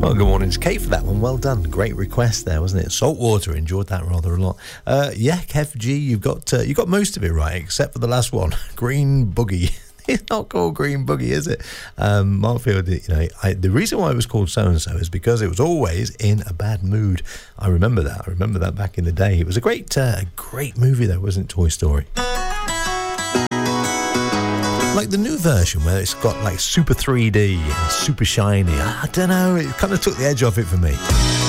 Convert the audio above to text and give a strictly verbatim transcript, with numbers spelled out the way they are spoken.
Well, good morning to Kate for that one. Well done. Great request there, wasn't it? Saltwater, enjoyed that rather a lot. Uh, yeah, Kev G, you've got uh, you got most of it right, except for the last one, Green Boogie. It's not called Green Boogie, is it? Um, Marfield, you know, I, the reason why it was called so-and-so is because it was always in a bad mood. I remember that. I remember that back in the day. It was a great, uh, great movie, though, wasn't it, Toy Story? Like the new version where it's got like super three D and super shiny. I don't know, it kind of took the edge off it for me.